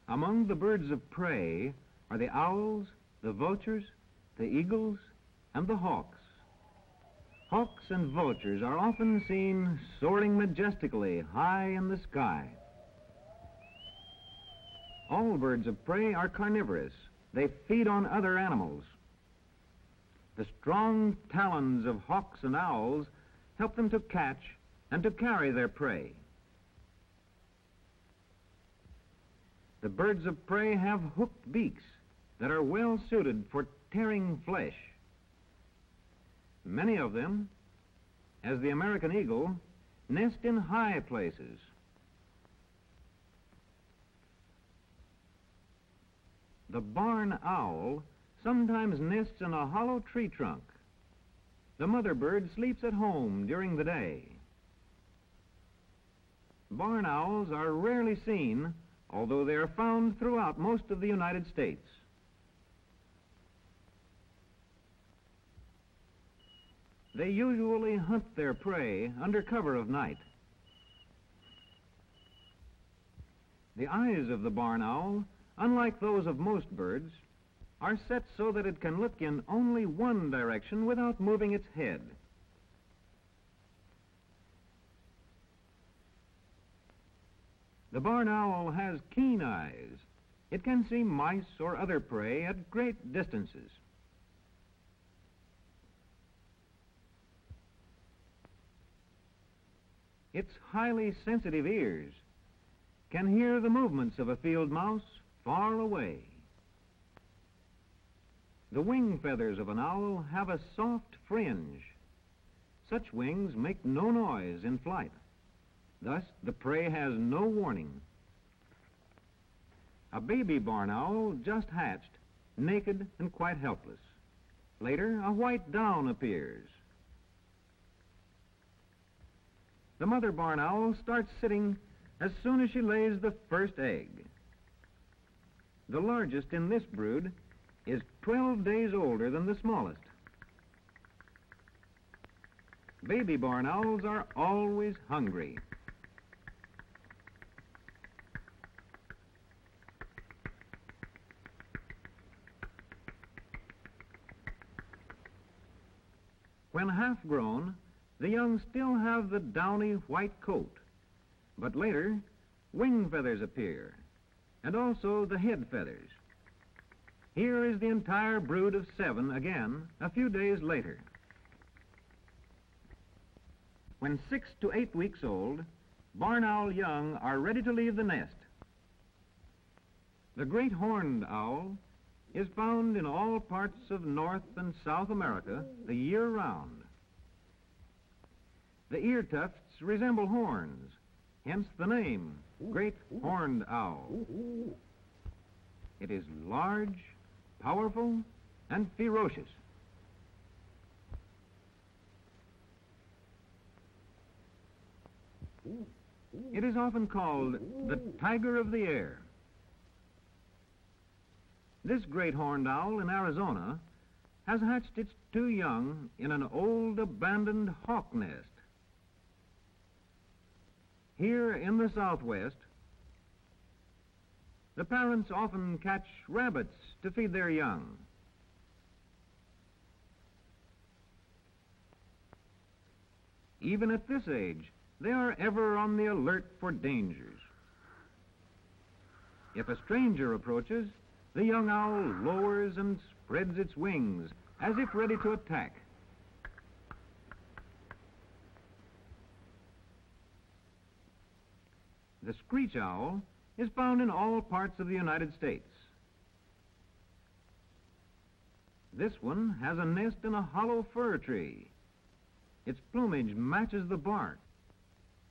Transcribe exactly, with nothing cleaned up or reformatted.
Among the birds of prey are the owls, the vultures, the eagles, and the hawks. Hawks and vultures are often seen soaring majestically high in the sky. All birds of prey are carnivorous. They feed on other animals. The strong talons of hawks and owls help them to catch and to carry their prey. The birds of prey have hooked beaks that are well suited for tearing flesh. Many of them, as the American eagle, nest in high places. The barn owl sometimes nests in a hollow tree trunk. The mother bird sleeps at home during the day. Barn owls are rarely seen, although they are found throughout most of the United States. They usually hunt their prey under cover of night. The eyes of the barn owl, unlike those of most birds, are set so that it can look in only one direction without moving its head. The barn owl has keen eyes. It can see mice or other prey at great distances. Its highly sensitive ears can hear the movements of a field mouse far away. The wing feathers of an owl have a soft fringe. Such wings make no noise in flight. Thus, the prey has no warning. A baby barn owl just hatched, naked and quite helpless. Later, a white down appears. The mother barn owl starts sitting as soon as she lays the first egg. The largest in this brood is twelve days older than the smallest. Baby barn owls are always hungry. When half grown, the young still have the downy white coat, but later wing feathers appear, and also the head feathers. Here is the entire brood of seven again a few days later. When six to eight weeks old, barn owl young are ready to leave the nest. The great horned owl is found in all parts of North and South America the year round. The ear tufts resemble horns, hence the name, great horned owl. It is large, powerful, and ferocious. It is often called the tiger of the air. This great horned owl in Arizona has hatched its two young in an old abandoned hawk nest. Here in the Southwest, the parents often catch rabbits to feed their young. Even at this age, they are ever on the alert for dangers. If a stranger approaches, the young owl lowers and spreads its wings as if ready to attack. The screech owl is found in all parts of the United States. This one has a nest in a hollow fir tree. Its plumage matches the bark.